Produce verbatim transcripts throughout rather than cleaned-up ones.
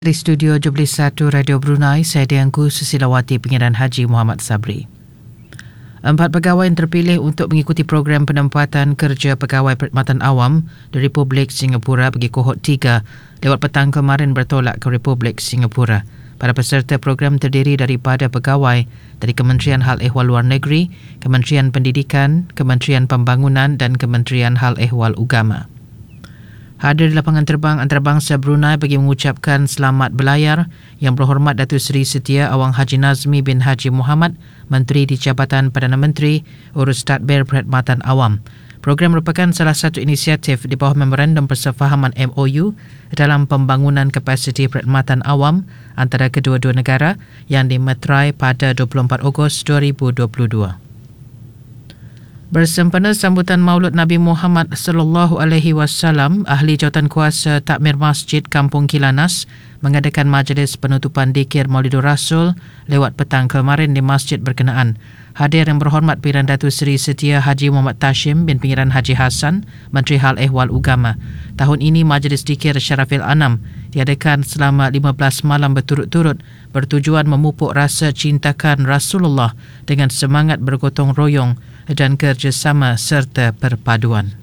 Dari studio tujuh puluh satu Radio Brunei, saya Diangku Susilawati Pengiran Haji Muhammad Sabri. Empat pegawai yang terpilih untuk mengikuti program penempatan kerja pegawai perkhidmatan awam di Republik Singapura bagi kohort tiga lewat petang kemarin bertolak ke Republik Singapura. Para peserta program terdiri daripada pegawai dari Kementerian Hal Ehwal Luar Negeri, Kementerian Pendidikan, Kementerian Pembangunan dan Kementerian Hal Ehwal Ugama. Hadir di lapangan terbang antarabangsa Brunei bagi mengucapkan selamat berlayar Yang Berhormat Datuk Seri Setia Awang Haji Nazmi bin Haji Muhammad, Menteri di Jabatan Perdana Menteri, Urus Tadbir Perkhidmatan Awam. Program merupakan salah satu inisiatif di bawah Memorandum Persefahaman M O U dalam pembangunan kapasiti perkhidmatan awam antara kedua-dua negara yang dimeterai pada dua puluh empat Ogos dua ribu dua puluh dua. Bersempena sambutan Maulud Nabi Muhammad sallallahu alaihi wasallam, Ahli Jawatankuasa Takmir Masjid Kampung Kilanas mengadakan majlis penutupan dikir Maulidur Rasul lewat petang kemarin di masjid berkenaan. Hadir Yang Berhormat Pilihan Datuk Seri Setia Haji Muhammad Tashim bin Pengiran Haji Hassan, Menteri Hal Ehwal Ugama. Tahun ini majlis dikir Syarafil Anam diadakan selama lima belas malam berturut-turut bertujuan memupuk rasa cintakan Rasulullah dengan semangat bergotong royong dan kerjasama serta perpaduan.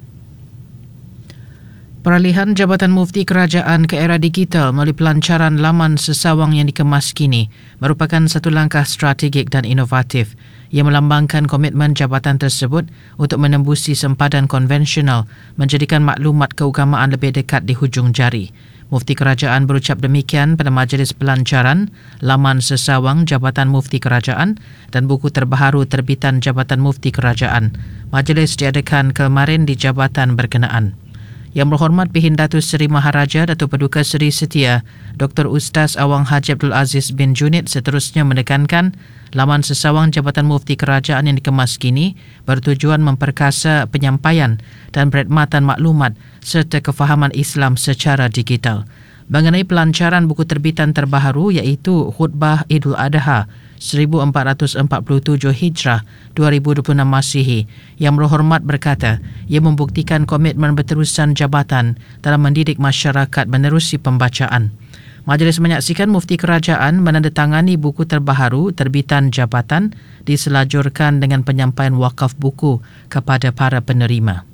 Peralihan Jabatan Mufti Kerajaan ke era digital melalui pelancaran laman sesawang yang dikemas kini merupakan satu langkah strategik dan inovatif. Ia melambangkan komitmen jabatan tersebut untuk menembusi sempadan konvensional, menjadikan maklumat keagamaan lebih dekat di hujung jari. Mufti Kerajaan berucap demikian pada majlis pelancaran laman sesawang Jabatan Mufti Kerajaan dan buku terbaharu terbitan Jabatan Mufti Kerajaan. Majlis diadakan kemarin di jabatan berkenaan. Yang Berhormat Pihin Datuk Seri Maharaja Datuk Paduka Seri Setia Doktor Ustaz Awang Haji Abdul Aziz bin Junid seterusnya menekankan laman sesawang Jabatan Mufti Kerajaan yang dikemas kini bertujuan memperkasa penyampaian dan perkhidmatan maklumat serta kefahaman Islam secara digital. Mengenai pelancaran buku terbitan terbaharu iaitu Khutbah Idul Adha seribu empat ratus empat puluh tujuh Hijrah dua ribu dua puluh enam Masihi, Yang Berhormat berkata ia membuktikan komitmen berterusan jabatan dalam mendidik masyarakat menerusi pembacaan. Majlis menyaksikan Mufti Kerajaan menandatangani buku terbaharu terbitan jabatan diselajurkan dengan penyampaian wakaf buku kepada para penerima.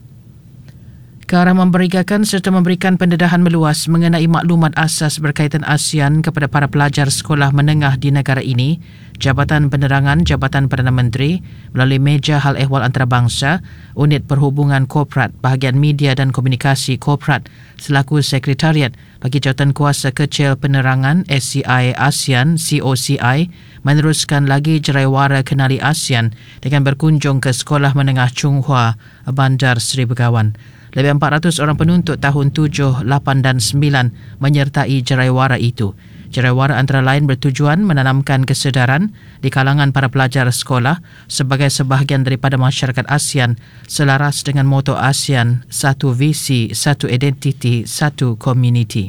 Ke arah memperagakan serta memberikan pendedahan meluas mengenai maklumat asas berkaitan ASEAN kepada para pelajar sekolah menengah di negara ini, Jabatan Penerangan Jabatan Perdana Menteri melalui Meja Hal Ehwal Antarabangsa, Unit Perhubungan Korporat, Bahagian Media dan Komunikasi Korporat selaku Sekretariat bagi Jawatankuasa Kecil Penerangan S C I ASEAN C O C I meneruskan lagi jeraiwara kenali ASEAN dengan berkunjung ke Sekolah Menengah Chung Hua, Bandar Seri Begawan. Lebih empat ratus orang penuntut tahun tujuh, lapan dan sembilan menyertai jeraiwara itu. Jeraiwara antara lain bertujuan menanamkan kesedaran di kalangan para pelajar sekolah sebagai sebahagian daripada masyarakat ASEAN selaras dengan moto ASEAN, satu visi, satu identiti, satu komuniti.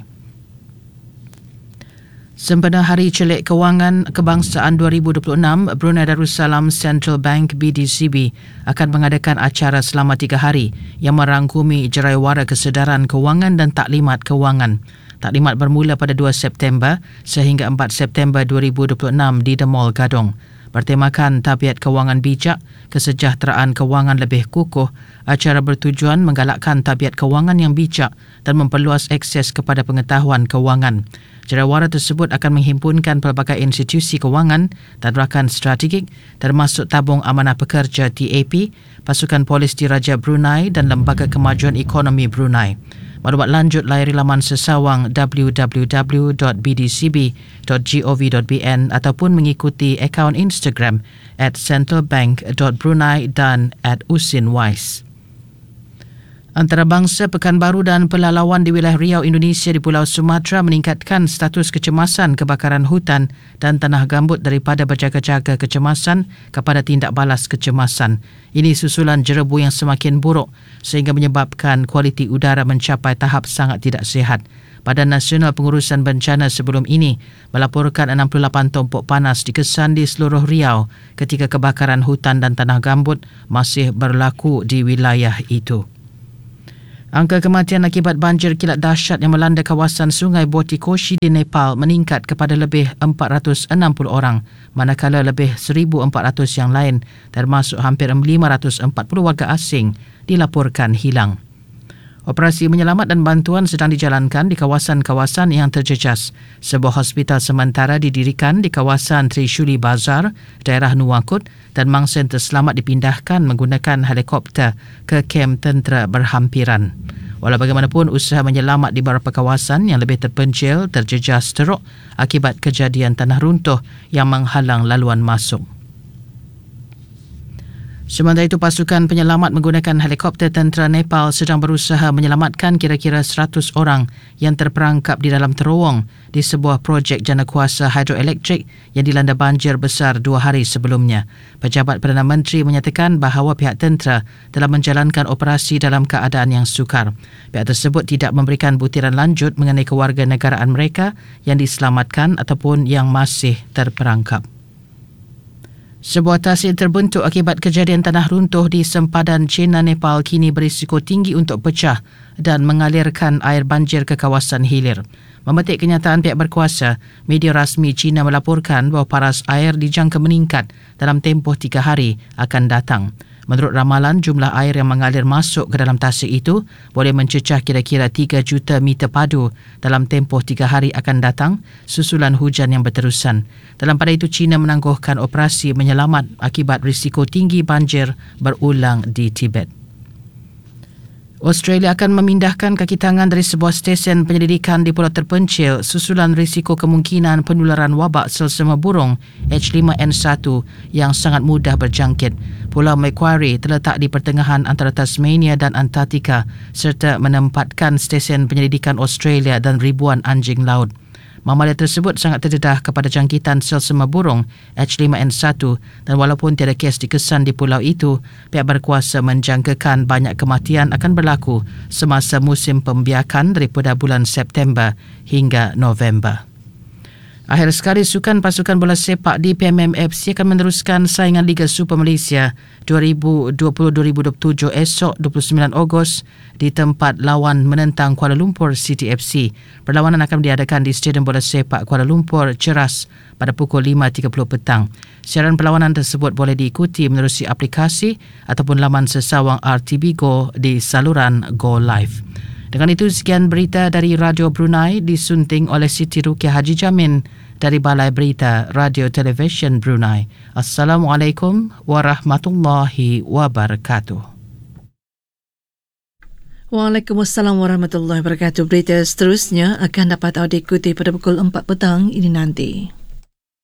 Sempena Hari Celik Kewangan Kebangsaan dua ribu dua puluh enam, Brunei Darussalam Central Bank B D C B akan mengadakan acara selama tiga hari yang merangkumi jeraiwara kesedaran kewangan dan taklimat kewangan. Taklimat bermula pada dua September sehingga empat September dua ribu dua puluh enam di The Mall Gadong. Bertemakan tabiat kewangan bijak, kesejahteraan kewangan lebih kukuh, acara bertujuan menggalakkan tabiat kewangan yang bijak dan memperluas akses kepada pengetahuan kewangan. Jeraiwara tersebut akan menghimpunkan pelbagai institusi kewangan dan rakan strategik termasuk Tabung Amanah Pekerja T A P, Pasukan Polis Diraja Brunei dan Lembaga Kemajuan Ekonomi Brunei. Maklumat lanjut layari laman sesawang w w w dot b d c b dot gov dot b n ataupun mengikuti akaun Instagram at centralbank dot brunei dan at usinwise. Antarabangsa Pekanbaru dan Pelalawan di wilayah Riau, Indonesia di Pulau Sumatera meningkatkan status kecemasan kebakaran hutan dan tanah gambut daripada berjaga-jaga kecemasan kepada tindak balas kecemasan. Ini susulan jerebu yang semakin buruk sehingga menyebabkan kualiti udara mencapai tahap sangat tidak sihat. Badan Nasional Pengurusan Bencana sebelum ini melaporkan enam puluh lapan tumpuk panas dikesan di seluruh Riau ketika kebakaran hutan dan tanah gambut masih berlaku di wilayah itu. Angka kematian akibat banjir kilat dahsyat yang melanda kawasan Sungai Botikoshi di Nepal meningkat kepada lebih empat ratus enam puluh orang, manakala lebih seribu empat ratus yang lain, termasuk hampir lima ratus empat puluh warga asing, dilaporkan hilang. Operasi menyelamat dan bantuan sedang dijalankan di kawasan-kawasan yang terjejas. Sebuah hospital sementara didirikan di kawasan Trishuli Bazar, daerah Nuwakot, dan mangsa yang terselamat dipindahkan menggunakan helikopter ke kem tentera berhampiran. Walau bagaimanapun, usaha menyelamat di beberapa kawasan yang lebih terpencil terjejas teruk akibat kejadian tanah runtuh yang menghalang laluan masuk. Sementara itu, pasukan penyelamat menggunakan helikopter tentera Nepal sedang berusaha menyelamatkan kira-kira seratus orang yang terperangkap di dalam terowong di sebuah projek janakuasa hidroelektrik yang dilanda banjir besar dua hari sebelumnya. Pejabat Perdana Menteri menyatakan bahawa pihak tentera telah menjalankan operasi dalam keadaan yang sukar. Pihak tersebut tidak memberikan butiran lanjut mengenai kewarganegaraan mereka yang diselamatkan ataupun yang masih terperangkap. Sebuah tasik terbentuk akibat kejadian tanah runtuh di sempadan China Nepal kini berisiko tinggi untuk pecah dan mengalirkan air banjir ke kawasan hilir. Memetik kenyataan pihak berkuasa, media rasmi China melaporkan bahawa paras air dijangka meningkat dalam tempoh tiga hari akan datang. Menurut ramalan, jumlah air yang mengalir masuk ke dalam tasik itu boleh mencecah kira-kira tiga juta meter padu dalam tempoh tiga hari akan datang susulan hujan yang berterusan. Dalam pada itu, China menangguhkan operasi menyelamat akibat risiko tinggi banjir berulang di Tibet. Australia akan memindahkan kaki tangan dari sebuah stesen penyelidikan di pulau terpencil susulan risiko kemungkinan penularan wabak selsema burung H lima N satu yang sangat mudah berjangkit. Pulau Macquarie terletak di pertengahan antara Tasmania dan Antartika serta menempatkan stesen penyelidikan Australia dan ribuan anjing laut. Mamalia tersebut sangat terdedah kepada jangkitan selsema burung H lima N satu dan walaupun tiada kes dikesan di pulau itu, pihak berkuasa menjangkakan banyak kematian akan berlaku semasa musim pembiakan daripada bulan September hingga November. Akhir sekali, sukan pasukan bola sepak di P M M F C akan meneruskan saingan Liga Super Malaysia dua ribu dua puluh dua ribu dua puluh tujuh esok dua puluh sembilan Ogos di tempat lawan menentang Kuala Lumpur City F C. Perlawanan akan diadakan di Stadium Bola Sepak Kuala Lumpur Ceras pada pukul lima tiga puluh petang. Siaran perlawanan tersebut boleh diikuti menerusi aplikasi ataupun laman sesawang R T B Go di saluran Go Live. Dengan itu, sekian berita dari Radio Brunei disunting oleh Siti Rukiah Haji Jamin dari Balai Berita Radio Television Brunei. Assalamualaikum warahmatullahi wabarakatuh. Waalaikumsalam warahmatullahi wabarakatuh. Berita seterusnya akan dapat anda ikuti pada pukul empat petang ini nanti.